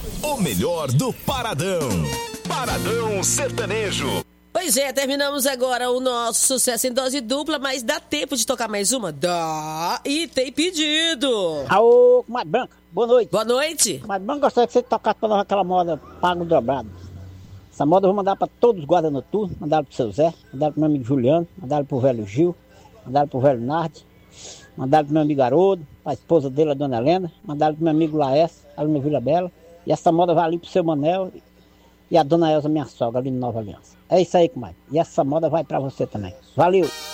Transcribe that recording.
O melhor do Paradão. Paradão Sertanejo. Pois é, terminamos agora o nosso sucesso em dose dupla, mas dá tempo de tocar mais uma? Dá! E tem pedido! Alô, comadre Branca, boa noite. Boa noite. Comadre Branca, gostaria que você tocasse pra nós aquela moda Pago Dobrado. Essa moda eu vou mandar pra todos os guardas noturnos, mandar pro seu Zé, mandar pro meu amigo Juliano, mandar pro velho Gil, mandar pro velho Nardi, mandar pro meu amigo Haroldo, a esposa dele, a dona Helena, mandar pro meu amigo Laércio, ali no Vila Bela. E essa moda vai ali pro seu Manel e a dona Elza, minha sogra, ali no Nova Aliança. É isso aí, comadre. E essa moda vai pra você também. Valeu!